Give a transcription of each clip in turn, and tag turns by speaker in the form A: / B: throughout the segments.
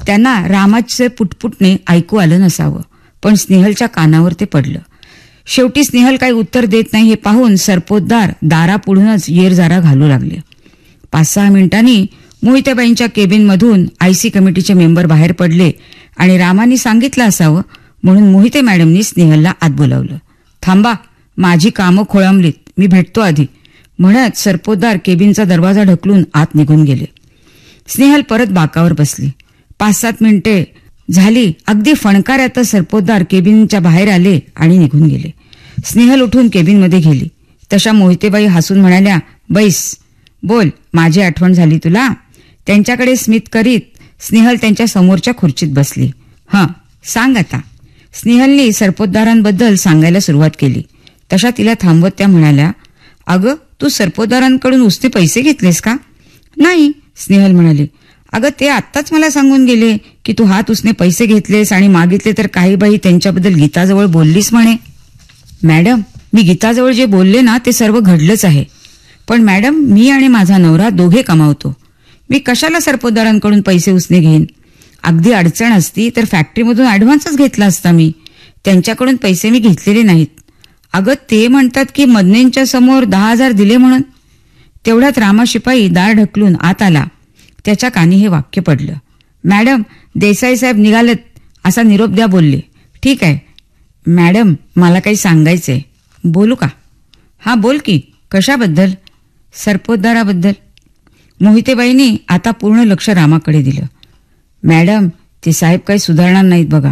A: त्यांना रामाचे पुटपुटणे ऐकू आलं नसावं, पण स्नेहलच्या कानावर ते पडलं. शेवटी स्नेहल काही उत्तर देत नाही हे पाहून सरपोतदार दारापुढूनच येरजारा घालू लागले. 5-6 मिनिटांनी मोहितेबाईंच्या केबिनमधून आयसी कमिटीचे मेंबर बाहेर पडले आणि रामानी सांगितलं असावं म्हणून मोहिते मॅडमनी स्नेहलला आत बोलावलं. थांबा, माझी कामं खोळंबलीत, मी भेटतो आधी, म्हणत सरपोतदार केबिनचा दरवाजा ढकलून आत निघून गेले. स्नेहल परत बाकावर बसली. 5-7 मिनिटे झाली. अगदी फणकाऱ्यातच सरपोतदार केबिनच्या बाहेर आले आणि निघून गेले. स्नेहल उठून केबिनमध्ये गेली. तशा मोहितेबाई हसून म्हणाल्या, बैस, बोल, माझी आठवण झाली तुला. त्यांच्याकडे स्मित करीत स्नेहल त्यांच्या समोरच्या खुर्चीत बसली. हं, सांग आता. स्नेहलनी सरपोतदारांबद्दल सांगायला सुरुवात केली. तशा तिला थांबवत त्या म्हणाल्या, अगं, तू सरपोतदारांकडून उसने पैसे घेतलेस का? नाही, स्नेहल म्हणाली. अगं, ते आत्ताच मला सांगून गेले की तू हात उसने पैसे घेतलेस आणि मागितले तर काही बाई त्यांच्याबद्दल गीताजवळ बोललीस म्हणे. मॅडम, मी गीताजवळ जे बोलले ना ते सर्व घडलंच आहे. पण मॅडम, मी आणि माझा नवरा दोघे कमावतो. मी कशाला सरपोतदारांकडून पैसे उसने घेईन? अगदी अडचण असती तर फॅक्टरीमधून ॲडव्हान्सच घेतला असता मी. त्यांच्याकडून पैसे मी घेतलेले नाहीत. अगं, ते म्हणतात की मदनेंच्या समोर 10,000 दिले म्हणून. तेवढ्यात रामा शिपाई दार ढकलून आत आला. त्याच्या कानी हे वाक्य पडलं. मॅडम, देसाई साहेब निघालेत असा निरोप द्या बोलले. ठीक आहे मॅडम, मला काही सांगायचंय. बोलू का? हा, बोल की. कशाबद्दल? सरपोतदाराबद्दल. मोहितेबाईंनी आता पूर्ण लक्ष रामाकडे दिलं. मॅडम, ते साहेब काही सुधारणार नाहीत बघा.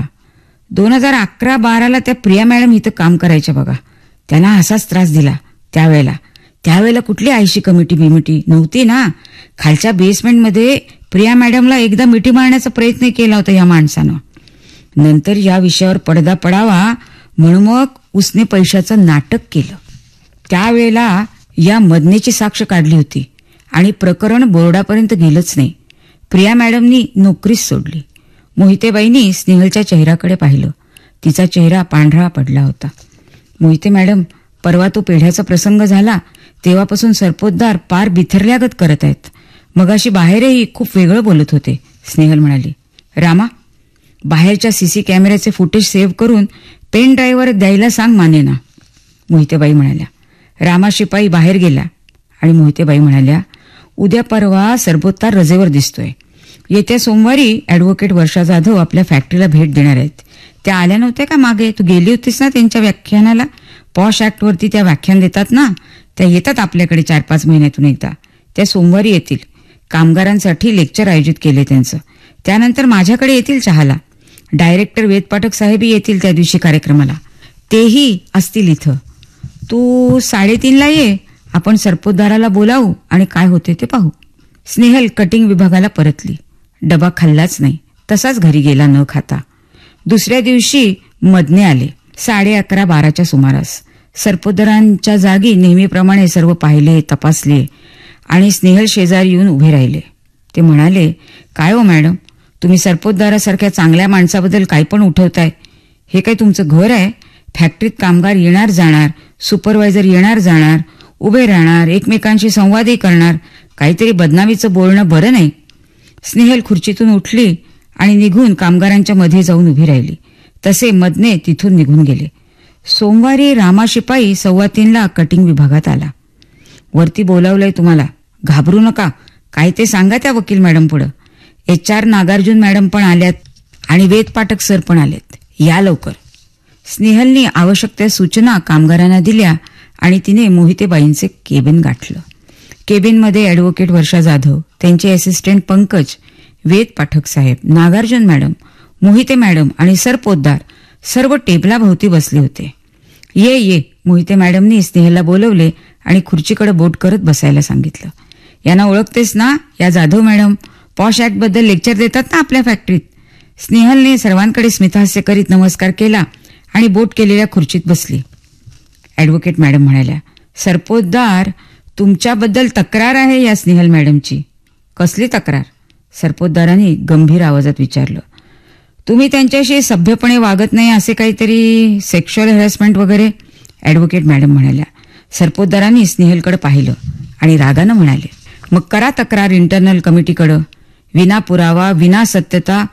A: 2011-12ला त्या प्रिया मॅडम इथं काम करायच्या बघा. त्यांना असाच त्रास दिला त्यावेळेला कुठली आयशी कमिटी बिमिटी नव्हती ना. खालच्या बेसमेंटमध्ये प्रिया मॅडमला एकदा मिठी मारण्याचा प्रयत्न केला होता या माणसानं. नंतर या विषयावर पडदा पडावा म्हणून मग उसने पैशाचं नाटक केलं. त्यावेळेला या मदनेची साक्ष काढली होती आणि प्रकरण बोर्डापर्यंत गेलंच नाही. प्रिया मॅडमनी नोकरीच सोडली. मोहितेबाईंनी स्नेहलच्या चेहऱ्याकडे पाहिलं. तिचा चेहरा पांढरा पडला होता. मोहिते मॅडम, परवा तो पेढ्याचा प्रसंग झाला तेव्हापासून सरपोतदार पार बिथरल्यागत करत आहेत. मगाशी बाहेरही खूप वेगळं बोलत होते. स्नेहल म्हणाली. रामा, बाहेरच्या सीसी कॅमेऱ्याचे फुटेज सेव्ह करून पेन ड्राईव्हवर द्यायला सांग मानेना. मोहितेबाई म्हणाल्या. रामा शिपाई बाहेर गेला आणि मोहितेबाई म्हणाल्या, उद्या परवा सरपोतदार रजेवर दिसतोय. येत्या सोमवारी ॲडव्होकेट वर्षा जाधव आपल्या फॅक्टरीला भेट देणार आहेत. त्या आल्या नव्हत्या का मागे? तू गेली होतीस ना त्यांच्या व्याख्यानाला. पॉश ॲक्टवरती त्या व्याख्यान देतात ना. त्या येतात आपल्याकडे 4-5 महिन्यातून एकदा. त्या सोमवारी येतील. कामगारांसाठी लेक्चर आयोजित केले त्यांचं. त्यानंतर माझ्याकडे येतील चहाला. डायरेक्टर वेद पाठक साहेबही येतील त्या दिवशी कार्यक्रमाला. तेही असतील इथं. तू 3:30ला ये. आपण सरपोतदाराला बोलावू आणि काय होते ते पाहू. स्नेहल कटिंग विभागाला परतली. डबा खाल्लाच नाही. तसाच घरी गेला न खाता. दुसऱ्या दिवशी मदने आले. 11:30-12च्या सुमारास. सरपोतदारांच्या जागी नेहमीप्रमाणे सर्व पाहिले, तपासले आणि स्नेहल शेजारी येऊन उभे राहिले. ते म्हणाले, काय हो मॅडम, तुम्ही सरपोतदारासारख्या चांगल्या माणसाबद्दल काही पण उठवताय. हे काय तुमचं घर आहे? फॅक्टरीत कामगार येणार जाणार, सुपरवायझर येणार जाणार, उभे राहणार, एकमेकांशी संवादही करणार. काहीतरी बदनामीचं बोलणं बरं नाही. स्नेहल खुर्चीतून उठली आणि निघून कामगारांच्या मध्ये जाऊन उभी राहिली. तसे मदने तिथून निघून गेले. सोमवारी रामा शिपाई 2:15ला कटिंग विभागात आला. वरती बोलावलंय तुम्हाला, घाबरू नका, काय ते सांगा त्या वकील मॅडम पुढं. HR नागार्जुन मॅडम पण आल्यात आणि वेद पाठक सर पण आलेत. या लवकर. स्नेहलनी आवश्यक त्या सूचना कामगारांना दिल्या आणि तिने मोहितेबाईंचे केबिन गाठलं. केबिनमध्ये ॲडव्होकेट वर्षा जाधव, त्यांचे असिस्टंट पंकज, वेद पाठक साहेब, नागार्जुन मॅडम, मोहिते मॅडम आणि सरपोतदार सर्व टेबलाभोवती बसले होते. ये मोहिते मॅडमनी स्नेहलला बोलवले आणि खुर्चीकडे बोट करत बसायला सांगितलं. यांना ओळखतेस ना? या जाधव मॅडम पॉश ॲक्टबद्दल लेक्चर देतात ना आपल्या फॅक्टरीत. स्नेहलने सर्वांकडे स्मितहास्य करीत नमस्कार केला आणि बोट केलेल्या खुर्चीत बसली. ॲडव्होकेट मॅडम म्हणाल्या, सरपोतदार, तुमच्याबद्दल तक्रार आहे या स्नेहल मॅडमची. कसली तक्रार? सरपोतदारांनी गंभीर आवाजात विचारलं. तुम्ही त्यांच्याशी सभ्यपणे वागत नाही असे काहीतरी, सेक्शुअल हॅरॅसमेंट वगैरे. ॲडव्होकेट मॅडम म्हणाल्या. सरपोतदारांनी स्नेहलकडे पाहिलं आणि रागानं म्हणाले, मग करा तक्रार इंटरनल कमिटीकडं. विना पुरावा, विना सत्यता